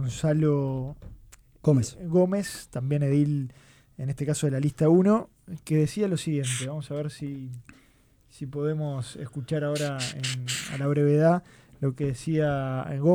Gonzalo Gómez, también edil, en este caso de la lista 1, que decía lo siguiente. Vamos a ver si podemos escuchar ahora a la brevedad lo que decía Gómez.